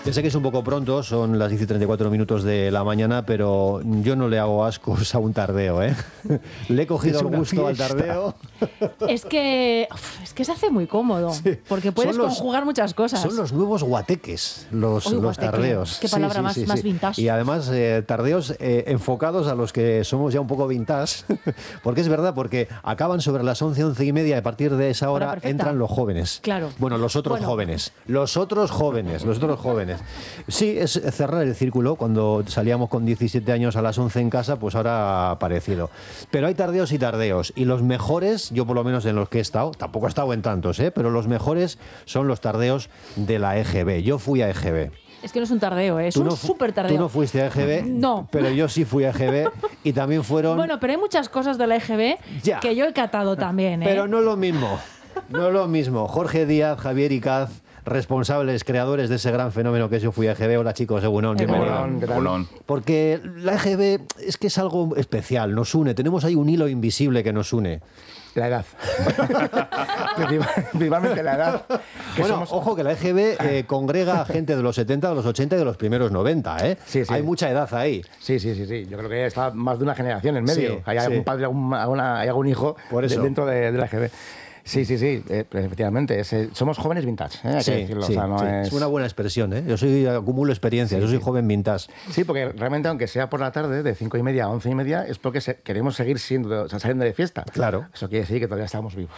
Ya sé que es un poco pronto, son las 10:34 de la mañana, pero yo no le hago ascos a un tardeo, ¿eh? Le he cogido el gusto al tardeo. Es que se hace muy cómodo, porque puedes conjugar muchas cosas. Son los nuevos guateques, los tardeos. Qué palabra más vintage. Y además, tardeos enfocados a los que somos ya un poco vintage, porque es verdad, porque acaban sobre las 11:30, y a partir de esa hora entran los jóvenes. Claro. Bueno, los otros jóvenes. Sí, es cerrar el círculo. Cuando salíamos con 17 años a las 11 en casa, pues ahora ha parecido. Pero hay tardeos y tardeos. Y los mejores, yo por lo menos en los que he estado, tampoco he estado en tantos, pero los mejores son los tardeos de la EGB. Yo fui a EGB. Es que no es un tardeo, es un súper tardeo. Tú no fuiste a EGB, no. Pero yo sí fui a EGB y también fueron... Bueno, pero hay muchas cosas de la EGB que yo he catado también, Pero no es lo mismo, no es lo mismo. Jorge Díaz, Javier Icaz, responsables, creadores de ese gran fenómeno que es Yo Fui a EGB. Hola chicos, Egunon, bienvenidos. Porque la EGB es que es algo especial, nos une, tenemos ahí un hilo invisible que nos une. La edad. Principalmente la edad. Bueno, ojo que la EGB congrega a gente de los 70, de los 80 y de los primeros 90, ¿eh? Sí. Hay mucha edad ahí. Sí. Yo creo que está más de una generación en medio. Sí, hay algún padre, hay algún hijo dentro de la EGB. Sí, efectivamente. Somos jóvenes vintage, hay que decirlo. Sí, o sea, no es una buena expresión, ¿eh? Yo acumulo experiencia, yo soy joven vintage. Sí, porque realmente, aunque sea por la tarde, de 5:30 a 11:30, es porque queremos seguir saliendo de fiesta. Claro. Eso quiere decir que todavía estamos vivos.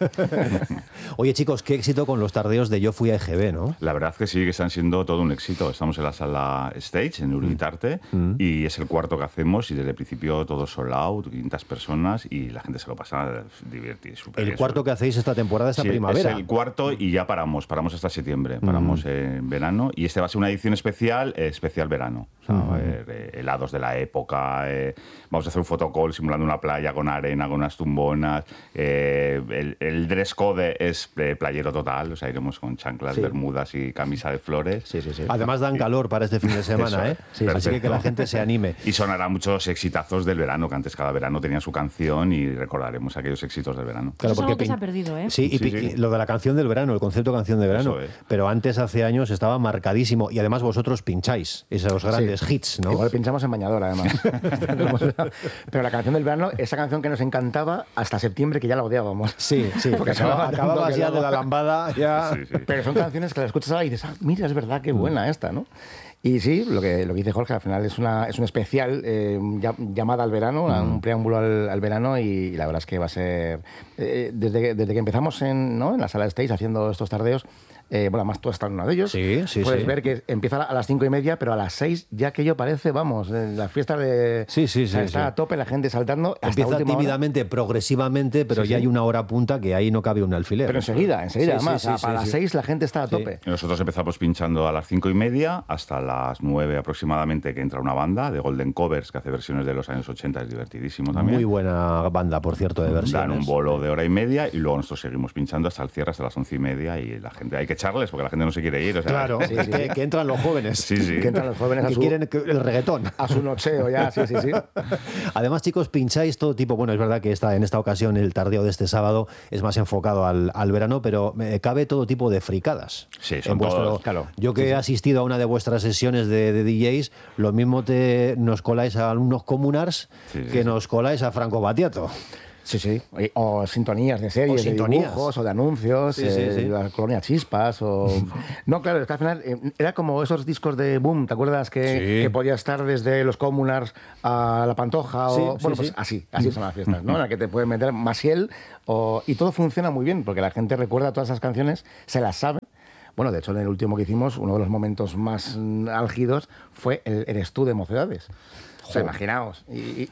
Oye, chicos, qué éxito con los tardeos de Yo Fui a EGB, ¿no? La verdad que sí, que están siendo todo un éxito. Estamos en la sala Stage, en Urgitarte, y es el cuarto que hacemos, y desde el principio todo sold out, 500 personas, y la gente se lo pasa divertido. El cuarto que hacéis esta temporada, esta primavera. Es el cuarto y ya paramos hasta septiembre, paramos en verano, y este va a ser una edición especial verano. O sea, va a haber helados de la época, vamos a hacer un photocall simulando una playa con arena, con unas tumbonas, el dress code es playero total, o sea, iremos con chanclas, bermudas y camisa de flores. Sí. Además dan calor para este fin de semana, ¿eh? Así que la gente se anime. Y sonará muchos exitazos del verano, que antes cada verano tenía su canción, y recordaremos aquellos éxitos del verano. Claro, porque es algo que se ha perdido, ¿eh? Sí, y lo de la canción del verano, el concepto canción de verano. Pero antes, hace años, estaba marcadísimo, y además vosotros pincháis esos grandes hits, ¿no? Igual pinchamos en bañador, además. Pero la canción del verano, esa canción que nos encantaba hasta septiembre, que ya la odiábamos. Sí, porque acababas ya de la lambada. Ya. Sí. Pero son canciones que las escuchas ahora y dices, mira, es verdad, qué buena esta, ¿no? Y sí, lo que dice Jorge, al final es un especial llamada al verano, un preámbulo al verano, y la verdad es que va a ser... desde que empezamos en la sala Stage haciendo estos tardeos, además tú has estado en uno de ellos. Puedes ver que empieza a las 5:30, pero a las 6 ya aquello parece, la fiesta de... Está a tope, la gente saltando. Empieza tímidamente, progresivamente, pero ya hay una hora punta que ahí no cabe un alfiler. Pero enseguida, además. Para las 6 la gente está a tope. Nosotros empezamos pinchando a las 5:30 hasta las 9 aproximadamente, que entra una banda de Golden Covers que hace versiones de los años 80, es divertidísimo también. Muy buena banda, por cierto, de versiones. Dan un bolo de hora y media, y luego nosotros seguimos pinchando hasta el cierre, hasta las 11:30, y la gente, hay que echarles porque la gente no se quiere ir. O sea, claro, que entran los jóvenes. Que entran los jóvenes que quieren el reggaetón. A su nocheo ya, sí. Además, chicos, pincháis todo tipo. Bueno, es verdad que en esta ocasión el tardeo de este sábado es más enfocado al verano, pero cabe todo tipo de fricadas. Sí, son todos, claro. Yo que he asistido a una de vuestras sesiones de DJs, lo mismo nos coláis a unos Communards que nos coláis a Franco Battiato. Sí. O sintonías de series, de dibujos, o de anuncios, la colonia Chispas, No, claro, es que al final era como esos discos de Boom, ¿te acuerdas? Que podía estar desde los Communards a La Pantoja, pues así son las fiestas, ¿no? En la que te pueden meter Maciel, y todo funciona muy bien, porque la gente recuerda todas esas canciones, se las sabe. Bueno, de hecho, en el último que hicimos, uno de los momentos más álgidos fue el Eres tú de Mocedades. O sea, imaginaos.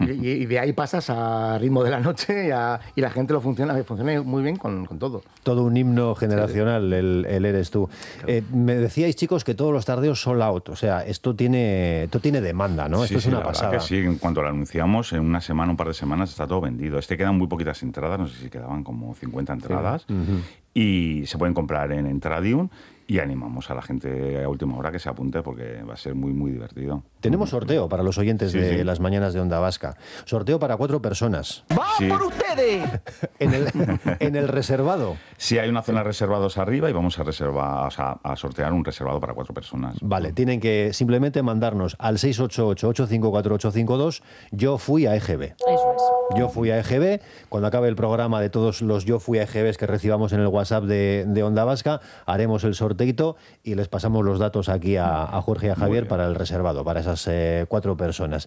Y de ahí pasas a Ritmo de la Noche, y la gente funciona muy bien con todo. Todo un himno generacional, el Eres tú. Claro. Me decíais, chicos, que todos los tardeos sold out. O sea, esto tiene demanda, ¿no? Esto es una pasada. Que sí, en cuanto lo anunciamos, en una semana, un par de semanas, está todo vendido. Quedan muy poquitas entradas, no sé si quedaban como 50 entradas, y se pueden comprar en Entradium. Y animamos a la gente a última hora que se apunte porque va a ser muy, muy divertido. Tenemos sorteo para los oyentes de las mañanas de Onda Vasca. Sorteo para 4 personas. ¡Va por ustedes! En el reservado. Sí, hay una zona de reservados arriba y vamos a reservar, o sea, a sortear un reservado para 4 personas. Vale, tienen que simplemente mandarnos al 688-854-852 Yo fui a EGB. Eso es. Yo fui a EGB. Cuando acabe el programa de todos los Yo fui a EGBs que recibamos en el WhatsApp de Onda Vasca, haremos el sorteito y les pasamos los datos aquí a Jorge y a Javier para el reservado, para esas 4 personas.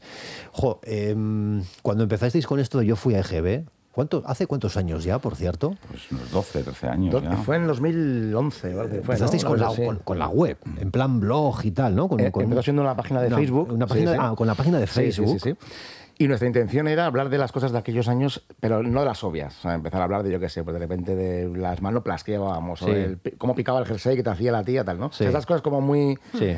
Cuando empezasteis con esto de Yo fui a EGB, ¿hace cuántos años ya, por cierto? Pues unos 12, 13 años ya. Fue en 2011. Empezasteis con la web, en plan blog y tal, ¿no? Empezó siendo una página de Facebook. Con la página de Facebook. Sí. Y nuestra intención era hablar de las cosas de aquellos años, pero no de las obvias. O sea, empezar a hablar de, yo qué sé, pues de repente de las manoplas que llevábamos, o cómo picaba el jersey que te hacía la tía, tal, ¿no? Sí. Esas cosas como muy... Sí.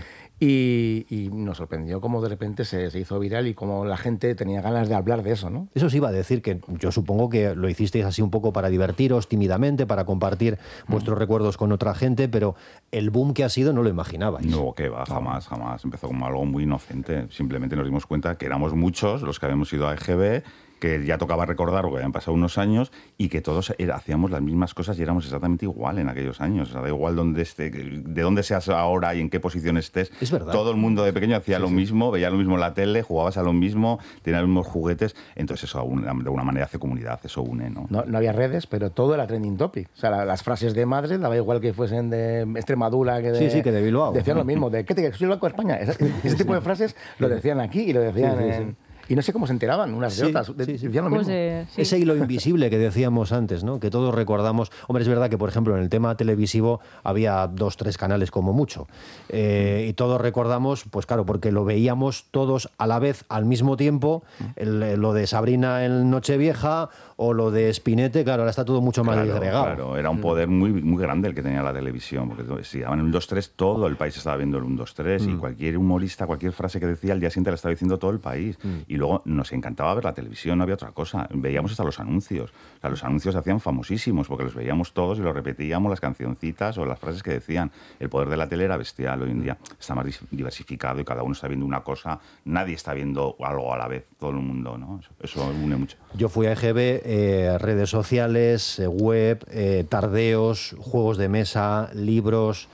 Y nos sorprendió cómo de repente se hizo viral y cómo la gente tenía ganas de hablar de eso, ¿no? Eso os iba a decir, que yo supongo que lo hicisteis así un poco para divertiros tímidamente, para compartir vuestros recuerdos con otra gente, pero el boom que ha sido no lo imaginabais. No, que va, jamás. Empezó como algo muy inocente. Simplemente nos dimos cuenta que éramos muchos los que habíamos ido a EGB, que ya tocaba recordar porque habían pasado unos años y que todos hacíamos las mismas cosas y éramos exactamente igual en aquellos años. O sea, da igual de dónde seas ahora y en qué posición estés. Es verdad. Todo el mundo de pequeño hacía lo mismo, veía lo mismo en la tele, jugabas a lo mismo, tenías los mismos juguetes. Entonces eso de alguna manera hace comunidad, eso une, ¿no? No había redes, pero todo era trending topic. O sea, las frases de madre, daba igual que fuesen de Extremadura que de... que de Bilbao. Decían lo mismo, de ¿qué te crees? Soy blanco de España. Ese tipo de frases lo decían aquí y lo decían en... Y no sé cómo se enteraban unas de otras. Decían lo mismo. Ese hilo invisible que decíamos antes, ¿no? Que todos recordamos. Hombre, es verdad que, por ejemplo, en el tema televisivo había 2, 3 canales como mucho. Y todos recordamos, pues claro, porque lo veíamos todos a la vez, al mismo tiempo, lo de Sabrina en Nochevieja o lo de Spinete. Claro, ahora está todo mucho más disgregado. Claro, era un poder muy, muy grande el que tenía la televisión. Porque si daban el 1-2-3, todo el país estaba viendo el 1-2-3 y cualquier humorista, cualquier frase que decía, al día siguiente la estaba diciendo todo el país. Y luego nos encantaba ver la televisión, no había otra cosa. Veíamos hasta los anuncios. O sea, los anuncios se hacían famosísimos porque los veíamos todos y los repetíamos, las cancioncitas o las frases que decían. El poder de la tele era bestial. Hoy en día está más diversificado y cada uno está viendo una cosa. Nadie está viendo algo a la vez, todo el mundo, ¿no? Eso une mucho. Yo fui a EGB, redes sociales, web, tardeos, juegos de mesa, libros,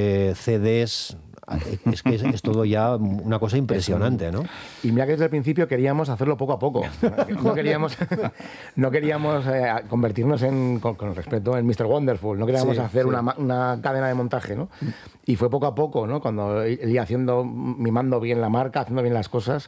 CDs... Es que es todo ya una cosa impresionante, ¿no? Y mira que desde el principio queríamos hacerlo poco a poco. No queríamos convertirnos con respeto, en Mr. Wonderful. No queríamos hacer una cadena de montaje, ¿no? Y fue poco a poco, ¿no? Cuando él iba mimando bien la marca, haciendo bien las cosas.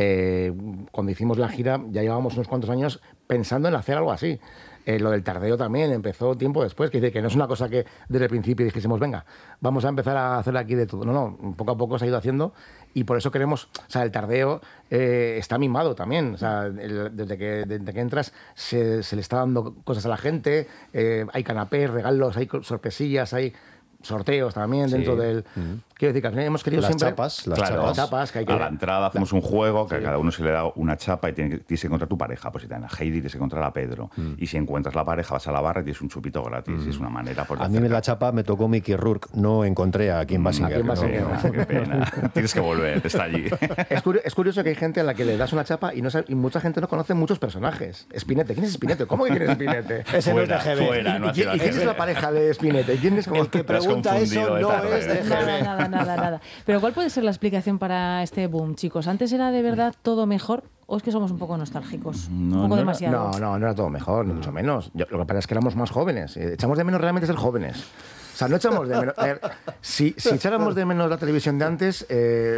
Cuando hicimos la gira ya llevábamos unos cuantos años pensando en hacer algo así. Lo del tardeo también empezó tiempo después, que dice que no es una cosa que desde el principio dijésemos, venga, vamos a empezar a hacer aquí de todo. No, poco a poco se ha ido haciendo y por eso queremos, o sea, el tardeo está mimado también. O sea, desde que entras se le está dando cosas a la gente, hay canapés, regalos, hay sorpresillas, hay sorteos también dentro del... Quiero decir que hemos querido las siempre... Las chapas que hay que... A la entrada hacemos un juego que a cada uno se le da una chapa y tienes que encontrar tu pareja. Pues si te dan a Heidi, tienes que encontrar a Pedro. Y si encuentras la pareja, vas a la barra y tienes un chupito gratis. Es una manera... Pues, a mí la chapa me tocó Mickey Rourke. No encontré a Kim Basinger. Qué pena. Tienes que volver, está allí. Es curioso que hay gente a la que le das una chapa y mucha gente no conoce muchos personajes. Spinete, ¿quién es Spinete? ¿Cómo que quién es Spinete? Ese no es de GB. ¿Quién es la pareja de Spinete? ¿Quién es como... El que pregunta eso no es de GB. Nada. Pero ¿cuál puede ser la explicación para este boom, chicos? ¿Antes era de verdad todo mejor o es que somos un poco nostálgicos? Un poco demasiado. No era todo mejor, ni mucho menos. Lo que pasa es que éramos más jóvenes. Echamos de menos realmente ser jóvenes. O sea, no echamos de menos... si echáramos de menos la televisión de antes,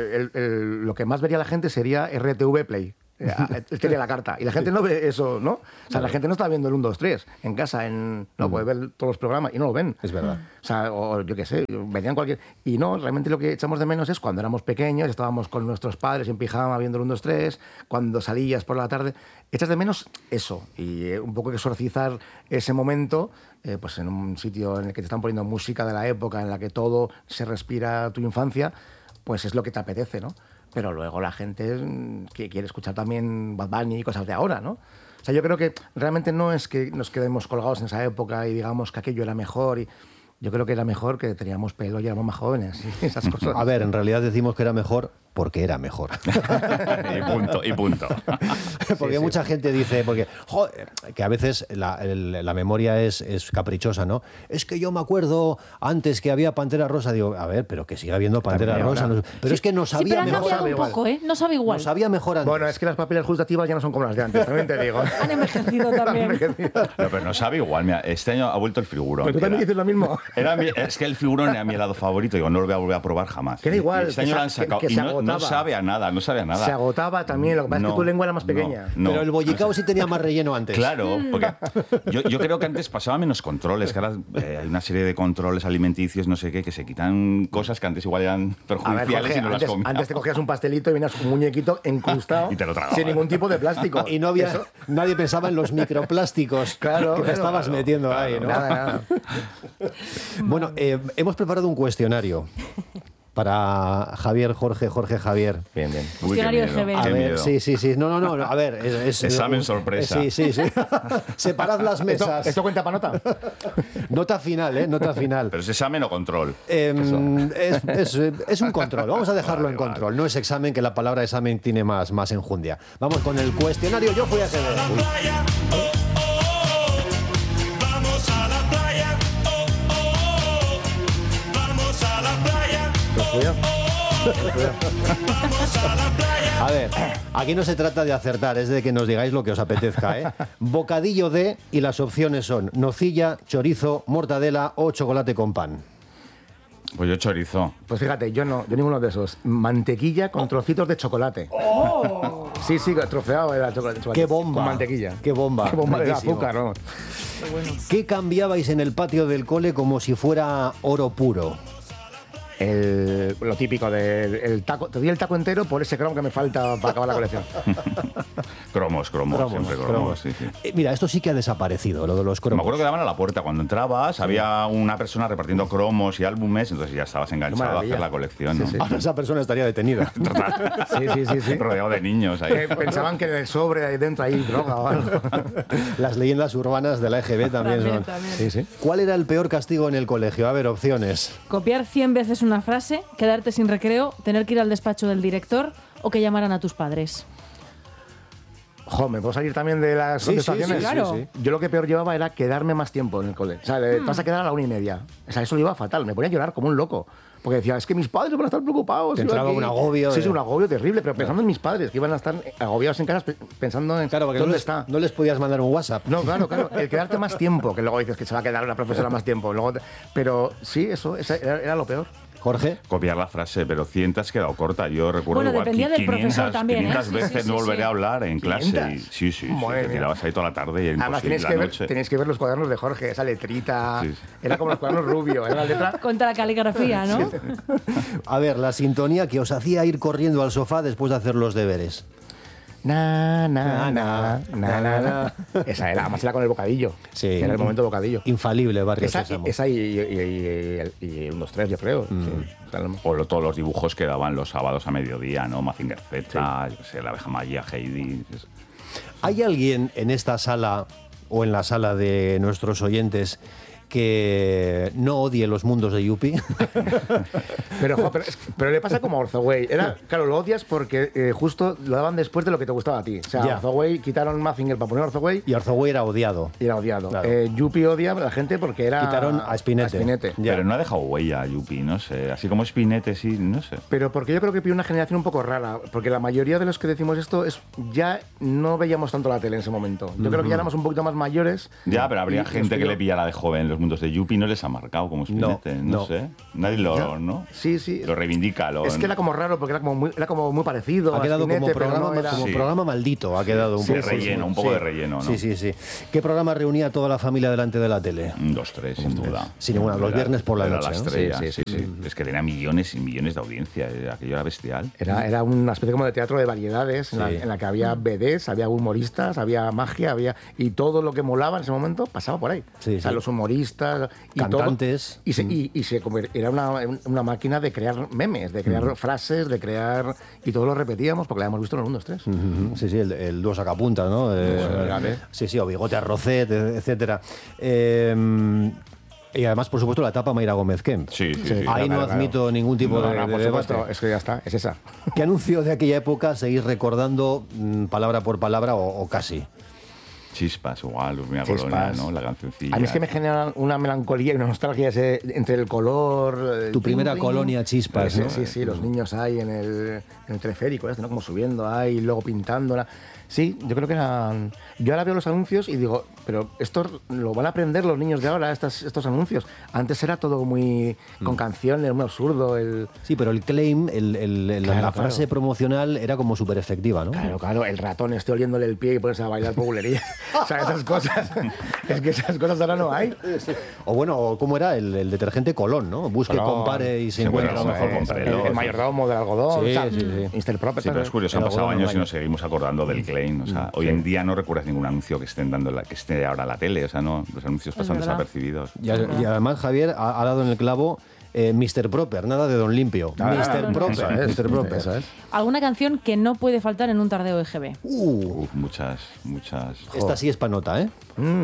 lo que más vería la gente sería RTV Play. Él tenía la carta y la gente no ve eso, ¿no? O sea, la gente no está viendo el 1, 2, 3 en casa, no puede ver todos los programas y no lo ven. Es verdad. O sea, o yo qué sé, venían cualquier... Y no, realmente lo que echamos de menos es cuando éramos pequeños, estábamos con nuestros padres en pijama viendo el 1, 2, 3, cuando salías por la tarde, echas de menos eso y un poco exorcizar ese momento, pues en un sitio en el que te están poniendo música de la época, en la que todo se respira tu infancia, pues es lo que te apetece, ¿no? Pero luego la gente que quiere escuchar también Bad Bunny y cosas de ahora, ¿no? O sea, yo creo que realmente no es que nos quedemos colgados en esa época y digamos que aquello era mejor. Yo creo que era mejor que teníamos pelo y éramos más jóvenes. Esas cosas. A ver, en realidad decimos que era mejor porque era mejor. y punto. Porque mucha gente dice, joder, que a veces la memoria es caprichosa, ¿no? Es que yo me acuerdo antes que había Pantera Rosa. Digo, a ver, pero que siga habiendo Pantera Rosa. Pero es que no sabía mejor. Pero ha cambiado un poco, ¿eh? No sabe igual. No sabía mejor antes. Bueno, es que las papilas gustativas ya no son como las de antes, también te digo. Han envejecido también. No, pero no sabe igual. Mira, este año ha vuelto el figurón. Pero tú también dices lo mismo. Es que el figurón era mi helado favorito. Digo, no lo voy a volver a probar jamás. Que era igual. Este año lo han sacado y no sabe a nada. Se agotaba también. Lo que pasa es que tu lengua era más pequeña. Pero el bollicao sí tenía más relleno antes. Claro, porque yo creo que antes pasaba menos controles, que ahora hay una serie de controles alimenticios, no sé qué, que se quitan cosas que antes igual eran perjudiciales. A ver, Jorge, y no las comías. antes te cogías un pastelito y venías con un muñequito incrustado y te lo tragabas. sin ningún tipo de plástico. Y no había, nadie pensaba en los microplásticos que te estabas metiendo ahí, ¿no? Nada. Bueno, hemos preparado un cuestionario para Javier, Jorge, Javier. Bien. Cuestionario de GB. A ver, sí. No. A ver, es examen sorpresa. Sí. Separad las mesas. ¿Esto cuenta para nota? Nota final, nota final. ¿Pero es examen o control? Es un control. Vamos a dejarlo en control. No es examen, que la palabra examen tiene más enjundia. Vamos con el cuestionario. Yo fui a GB. A ver, aquí no se trata de acertar, es de que nos digáis lo que os apetezca, ¿eh? Bocadillo de, y las opciones son nocilla, chorizo, mortadela o chocolate con pan. Pues yo chorizo. Pues fíjate, yo ninguno de esos. Mantequilla con trocitos de chocolate. ¡Oh! Sí, troceado era chocolate. ¡Qué bomba! Con mantequilla. ¡Qué bomba! ¡Qué bomba de Riquísimo. azúcar, ¿no? ¿Qué cambiabais en el patio del cole como si fuera oro puro? Lo típico del taco. Te doy el taco entero por ese cromo que me falta para acabar la colección. Cromos, siempre cromos. Sí. Mira, esto sí que ha desaparecido, lo de los cromos. Me acuerdo que daban a la puerta. Cuando entrabas, había una persona repartiendo cromos y álbumes, entonces ya estabas enganchado a hacer la colección, ¿no? Sí. Ahora esa persona estaría detenida. Sí. Rodeado de niños ahí. Pensaban que en el sobre ahí dentro hay droga o algo. Las leyendas urbanas de la EGB también son. También. ¿Cuál era el peor castigo en el colegio? A ver, opciones. Copiar 100 veces una frase, quedarte sin recreo, tener que ir al despacho del director o que llamaran a tus padres. ¿me puedo salir también de las contestaciones? Sí, claro. Yo lo que peor llevaba era quedarme más tiempo en el cole. O sea, te vas a quedar a la 1:30. O sea, eso lo iba fatal. Me ponía a llorar como un loco. Porque decía, es que mis padres van a estar preocupados. Te entraba un agobio. Sí, un agobio terrible. Pero pensando en mis padres, que iban a estar agobiados en casa, pensando en porque dónde está. No les podías mandar un WhatsApp. No, claro. El quedarte más tiempo, que luego dices que se va a quedar una profesora más tiempo. Pero sí, eso era lo peor. Jorge. Copiar la frase, pero 100 te has quedado corta. Yo recuerdo Bueno, igual dependía del profesor también, 500 veces no volveré a hablar en clase. Y, sí, te tirabas ahí toda la tarde y además tenéis que ver los cuadernos de Jorge, esa letrita. Sí. Era como los cuadernos Rubio, era la letra. Contra la caligrafía, ¿no? Sí. A ver, la sintonía que os hacía ir corriendo al sofá después de hacer los deberes. Na. Esa era, además era con el bocadillo. Sí. Era el momento bocadillo. Infalible, Barrio Sésamo. Esa y 1, 2, 3, yo creo. Sí. O todos los dibujos que daban los sábados a mediodía, ¿no? Mazinger Z, la abeja Magia, Heidi. ¿Hay alguien en esta sala o en la sala de nuestros oyentes que no odie los mundos de Yupi? pero le pasa como a Orzoway. Claro, lo odias porque justo lo daban después de lo que te gustaba a ti. O sea, Orzoway quitaron Mazinger para poner Orzoway. Y Orzoway era odiado. Claro. Yupi odia a la gente porque era... Quitaron a Spinette. Pero no ha dejado huella Yupi, no sé. Así como Spinette, sí, no sé. Pero porque yo creo que pide una generación un poco rara. Porque la mayoría de los que decimos esto ya no veíamos tanto la tele en ese momento. Yo creo que ya éramos un poquito más mayores. Ya, pero habría gente que le pillara de joven. Los mundos de Yupi no les ha marcado como Spinette, no sé. Nadie ¿no? Sí. Lo reivindica. Es que era como raro porque era como muy parecido. Ha quedado Spinette, como programa maldito. Ha quedado un poco de relleno, ¿no? Sí. ¿Qué programa reunía a toda la familia delante de la tele? 2, 3, sin duda. Sin ninguna, los viernes por la noche. La estrella, sí. Es que tenía millones y millones de audiencia. Aquello era bestial. Era una especie como de teatro de variedades en la que había BDs, había humoristas, había magia, y todo lo que molaba en ese momento pasaba por ahí. O sea, los humoristas y cantantes. Era una máquina de crear memes, de crear frases, de crear... Y todo lo repetíamos porque la habíamos visto en el 1, 2, 3. Sí, el dúo sacapunta, ¿no? Sí, o Bigote Arrocet, etcétera. Y además, por supuesto, la etapa Mayra Gómez Kemp. Sí. Ahí no admito ningún tipo de por debate. supuesto, es que ya está, es esa. ¿Qué anuncio de aquella época seguís recordando palabra por palabra o casi? Chispas, igual, Luz Colonia, ¿no? La cancioncilla. A mí es que me genera una melancolía y una nostalgia entre el color... Tu primera colonia Chispas, ¿no? Sí, los niños ahí en el teleférico, ¿no? Como subiendo ahí, luego pintándola. Sí, yo creo que eran... Yo ahora veo los anuncios y digo, pero esto lo van a aprender los niños de ahora, estos anuncios. Antes era todo muy... con canciones, muy absurdo. Sí, pero el claim, la frase promocional era como súper efectiva, ¿no? Claro, el ratón esté oliéndole el pie y ponerse a bailar por bulería. O sea, esas cosas... Es que esas cosas ahora no hay. Sí. O bueno, ¿cómo era? El detergente Colón, ¿no? Busque, compare y se encuentra lo mejor. El mayordomo del algodón, sí. Mr. Proper. Sí, pero es curioso, han pasado años y nos seguimos acordando del claim. O sea, hoy en día no recuerdas ningún anuncio que estén dando que esté ahora en la tele. O sea, no, los anuncios pasan desapercibidos. Y además, Javier ha dado en el clavo Mr. Proper, nada de Don Limpio. Mr. Proper. Mr. Proper. Eso es. ¿Alguna canción que no puede faltar en un tardeo EGB? Muchas. Esta sí es panota, ¿eh?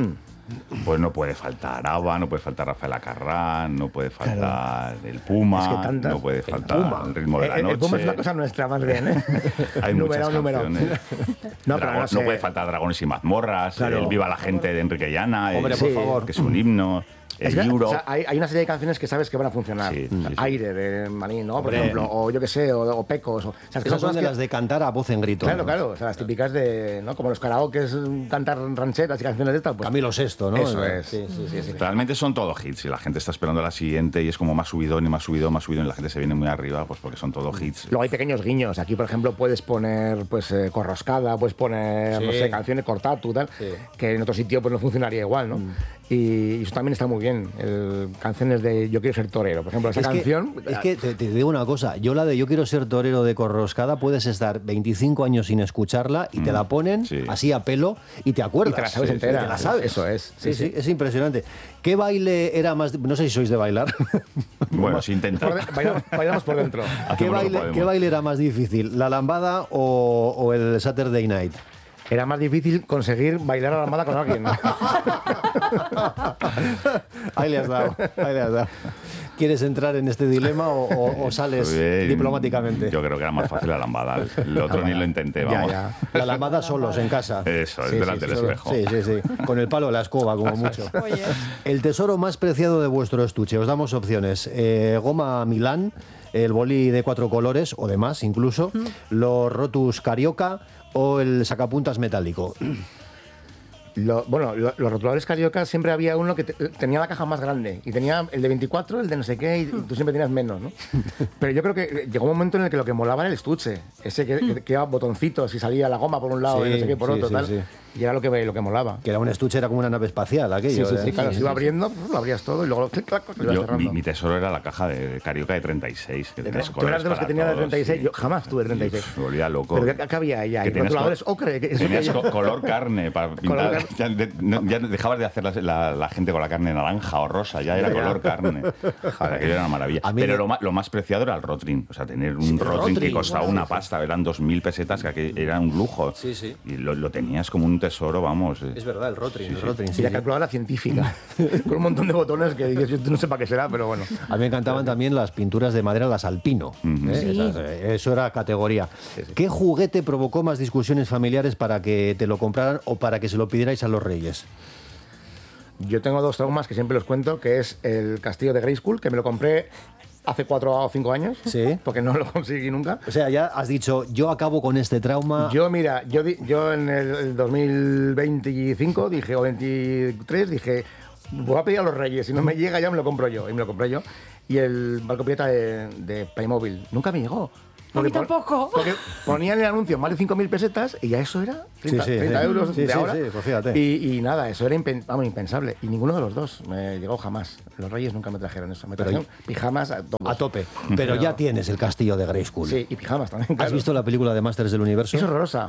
Pues no puede faltar ABBA, no puede faltar Rafael Acarrán, no puede faltar el Puma, no puede faltar el ritmo de la noche. El Puma es una cosa nuestra, más bien, ¿eh? Hay muchas canciones. No puede faltar Dragones y Mazmorras, el Viva la Gente de Enrique Llana, Hombre, por favor. que es un himno. O sea, hay una serie de canciones que sabes que van a funcionar. Aire de Manín, ¿no? Por ejemplo, o yo qué sé, o Pecos. O sea, esas son de las de cantar a voz en grito. Claro. O sea, las típicas de, ¿no? Como los karaokes, cantar rancheras y canciones de estas. Pues, Camilo VI, ¿no? Eso es. Sí. Realmente son todo hits y la gente está esperando a la siguiente y es como más subidón y más subidón y la gente se viene muy arriba pues porque son todo hits. Luego hay pequeños guiños. Aquí, por ejemplo, puedes poner pues Corroscada, puedes poner, no sé, canciones Cortatu, tal, que en otro sitio pues no funcionaría igual, ¿no? Y eso también está muy bien. Canciones de Yo quiero ser torero, por ejemplo, esa canción... Es que te digo una cosa, yo la de Yo quiero ser torero de Corroscada puedes estar 25 años sin escucharla y te la ponen así a pelo y te acuerdas. Y te la sabes entera. Te la sabes. Eso es. Sí, es impresionante. ¿Qué baile era más... No sé si sois de bailar. Bueno, si intentamos. Bailamos por dentro. ¿Qué baile era más difícil? ¿La lambada o el Saturday Night? Era más difícil conseguir bailar a la lambada con alguien. Ahí le has dado. ¿Quieres entrar en este dilema o sales diplomáticamente? Yo creo que era más fácil la lambada. El otro ni lo intenté, vamos. Ya. La lambada solos, en casa. Eso, es delante del espejo. Sí. Con el palo de la escoba, como mucho. Oye. El tesoro más preciado de vuestro estuche. Os damos opciones. Goma Milán, el boli de 4 colores, o de más incluso, los Rotus Carioca o el sacapuntas metálico. Los rotuladores Carioca siempre había uno que tenía la caja más grande y tenía el de 24, el de no sé qué, y tú siempre tenías menos, ¿no? Pero yo creo que llegó un momento en el que lo que molaba era el estuche, ese que iba botoncitos y salía la goma por un lado y no sé qué por otro, tal. Sí. Y era lo que molaba. Que era un estuche, era como una nave espacial aquello. Sí, claro, se iba abriendo, lo abrías todo y luego lo ibas cerrando. Mi tesoro era la caja de Carioca de 36. Que ¿Tú eras de los que tenían de 36? Yo jamás tuve 36. Me volvía loco. ¿Pero qué había ahí? ¿Rotuladores ocre? Tenías color carne para pintar. Ya dejabas de hacer la gente con la carne naranja o rosa, ya era color carne. Aquello era una maravilla. Pero lo más preciado era el Rotring. O sea, tener un Rotring que costaba una pasta, eran 2.000 pesetas, que era un lujo. Sí. Y lo tenías como un tesoro, vamos. Es verdad, el Rotring. Y la calculadora científica, con un montón de botones que dices, yo no sé para qué será, pero bueno. A mí me encantaban también las pinturas de madera, las Alpino. Eso era categoría. ¿Qué juguete provocó más discusiones familiares para que te lo compraran o para que se lo pidierais a los reyes? Yo tengo 2 traumas que siempre los cuento, que es el castillo de Grayskull, que me lo compré hace 4 o 5 años, porque no lo conseguí nunca. O sea, ya has dicho, yo acabo con este trauma. Yo en el 2025 dije, o 23, dije, voy a pedir a los reyes, si no me llega ya me lo compro yo. Y me lo compré yo. Y el barco pirata de Playmobil nunca me llegó. A mí tampoco. Porque ponían el anuncio más de 5.000 pesetas y ya eso era 30 euros de ahora. Sí, pues fíjate. Y nada, eso era impensable. Y ninguno de los dos me llegó jamás. Los reyes nunca me trajeron eso. Me trajeron pijamas a tope. Pero ya tienes el castillo de Grayskull. Sí, y pijamas también. ¿Has visto la película de Masters del Universo? Es horrorosa.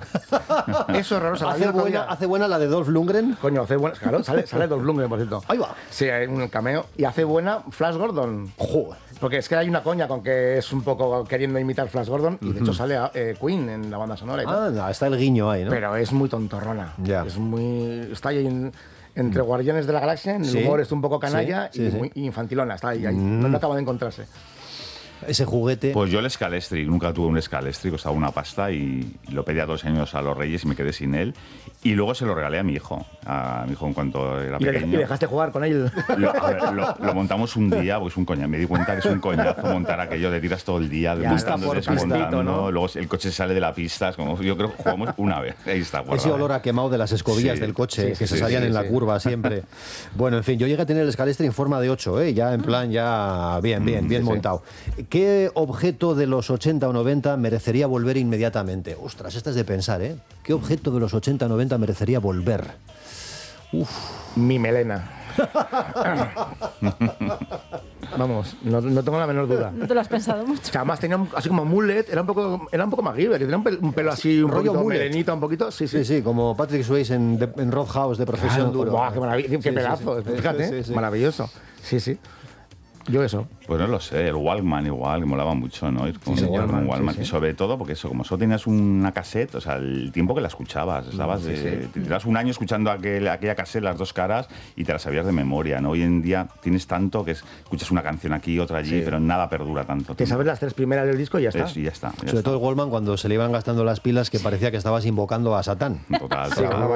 ¿Hace buena la de Dolph Lundgren? Coño, hace buena. Claro, sale Dolph Lundgren, por cierto. Ahí va. Sí, hay un cameo. Y hace buena Flash Gordon. Joder. Porque es que hay una coña con que es un poco queriendo imitar Flash Gordon y de hecho sale Queen en la banda sonora y tal. Está el guiño ahí, ¿no? Pero es muy tontorrona. Ya. Está ahí entre Guardianes de la Galaxia, en el humor es un poco canalla y muy infantilona, está ahí. No acaba de encontrarse. Ese juguete. Pues yo el Scalestri, nunca tuve un Scalestri, costaba una pasta y lo pedí a 2 años a los Reyes y me quedé sin él. Y luego se lo regalé a mi hijo en cuanto era pequeño. ¿Y dejaste jugar con él? Lo montamos un día, porque es un coñazo. Me di cuenta que es un coñazo montar aquello de tiras todo el día, montando, desmontando, ¿no? Luego el coche sale de la pista, es como, yo creo que jugamos una vez. Ahí está. Ese olor a quemado de las escobillas del coche que se salían en la curva siempre. Bueno, en fin, yo llegué a tener el Scalestri en forma de 8, ya en plan, ya bien montado. ¿Qué objeto de los 80 o 90 merecería volver inmediatamente? Ostras, esta es de pensar, ¿eh? ¿Qué objeto de los 80 o 90 merecería volver? Mi melena. Vamos, no tengo la menor duda. No te lo has pensado mucho. Que además tenía así como mullet, era un poco MacGyver, que tenía un pelo así, un rollo melenito, un poquito. Sí, como Patrick Swayze en Roadhouse de Profesión Duro. ¡Guau, qué maravilla! ¡Qué pedazo! Fíjate, maravilloso. Sí. Yo eso. Pues no lo sé, el Walkman igual, que molaba mucho, ¿no? Ir con un Walkman. Y sobre todo, porque eso, como solo tenías una cassette, o sea, el tiempo que la escuchabas, te tirabas un año escuchando aquella cassette, las dos caras, y te la sabías de memoria, ¿no? Hoy en día tienes tanto que escuchas una canción aquí, otra allí, pero nada perdura tanto. Te sabes las 3 primeras del disco y ya está. Y ya está. Sobre todo el Walkman, cuando se le iban gastando las pilas, que parecía que estabas invocando a Satán. Total.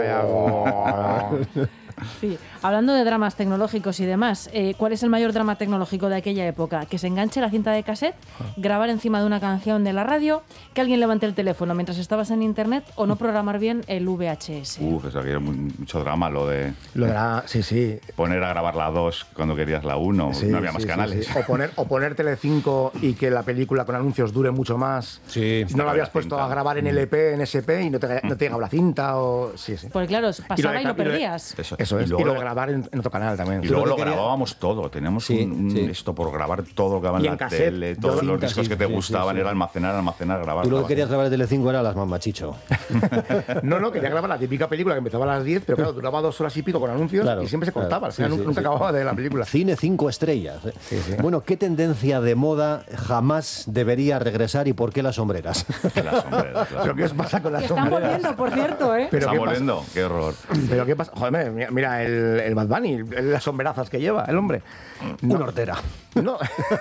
Sí. Hablando de dramas tecnológicos y demás, ¿cuál es el mayor drama tecnológico de aquella época? Que se enganche la cinta de cassette, grabar encima de una canción de la radio, que alguien levante el teléfono mientras estabas en internet o no programar bien el VHS. Eso aquí era mucho drama, lo de Sí. Poner a grabar la 2 cuando querías la 1, no había más canales. Sí. O poner Telecinco y que la película con anuncios dure mucho más. Sí. No lo habías puesto a grabar en LP, en SP y no te llegaba la cinta. Sí. Porque claro, pasaba y lo perdías. Eso es. Y luego grabar en otro canal también. Y luego lo grabábamos todo. Teníamos esto por grabar todo lo que daba en la tele, todos los discos que te gustaban, era almacenar, grabar. Tú lo que querías grabar de Telecinco era Las Mamachicho. No, quería grabar la típica película que empezaba a las 10, pero claro, duraba 2 horas y pico con anuncios y siempre se cortaba. Al final nunca acababa de la película. Cine 5 estrellas. Sí. Bueno, ¿qué tendencia de moda jamás debería regresar y por qué las sombreras? Las sombreras, claro. ¿Pero qué os pasa con las sombreras? Están volviendo, por cierto, ¿eh? ¿Está volviendo? Qué horror. ¿Pero qué pasa? Joder, mira el Bad Bunny, las sombrerazas que lleva el hombre. Una hortera. No.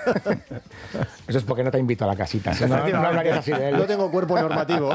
Eso es porque no te invito a la casita. No hablarías así de él. No tengo cuerpo normativo.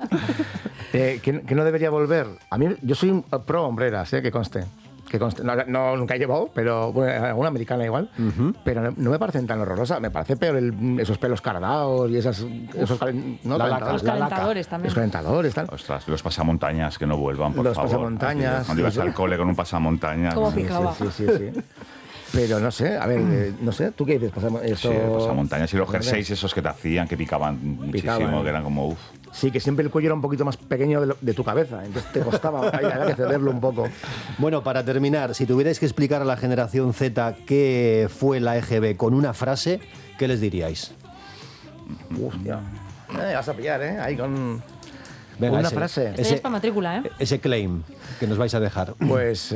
¿Que no debería volver? A mí, yo soy un pro hombreras, que conste. No, nunca he llevado, pero bueno, alguna americana igual. Pero no me parecen tan horrorosas. Me parece peor esos pelos cardados y esos los calentadores también. Los calentadores, tal. Ostras, los pasamontañas que no vuelvan, por favor. Los pasamontañas. Cuando ibas al cole con un pasamontañas. Como picaba. Sí. Pero no sé, a ver, no sé, ¿tú qué dices? Pasamontañas y los jerseys esos que te hacían, que picaban muchísimo, que eran como uff. Sí, que siempre el cuello era un poquito más pequeño de tu cabeza, entonces te costaba había que cederlo un poco. Bueno, para terminar, si tuvierais que explicar a la generación Z qué fue la EGB con una frase, ¿qué les diríais? Hostia, vas a pillar, Ahí con... Venga, una frase. Ese es para matrícula, Ese claim que nos vais a dejar. Pues...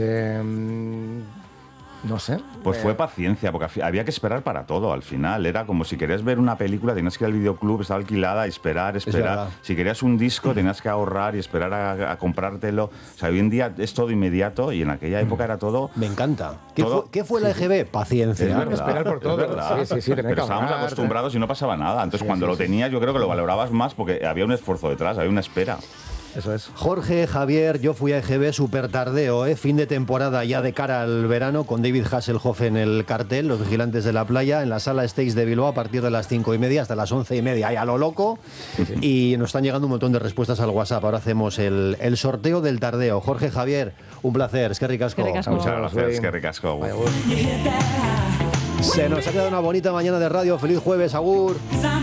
no sé. Pues fue paciencia, porque había que esperar para todo al final. Era como si querías ver una película, tenías que ir al videoclub, estaba alquilada, esperar. Si querías un disco, tenías que ahorrar y esperar a comprártelo. O sea, hoy en día es todo inmediato y en aquella época era todo... Me encanta. ¿Qué fue la EGB? Paciencia. Es verdad, esperar por todo. Sí, pero estábamos acostumbrados y no pasaba nada. Entonces, cuando lo tenías, yo creo que lo valorabas más porque había un esfuerzo detrás, había una espera. Eso es. Jorge, Javier, yo fui a EGB súper tardeo, fin de temporada ya de cara al verano, con David Hasselhoff en el cartel, Los Vigilantes de la Playa, en la sala Stage de Bilbao a partir de las 5:30 hasta las 11:30, ahí a lo loco. Y nos están llegando un montón de respuestas al WhatsApp. Ahora hacemos el sorteo del tardeo. Jorge, Javier, un placer. Es que ricasco. Muchas gracias, es que ricasco. Se nos ha quedado una bonita mañana de radio. Feliz jueves, agur.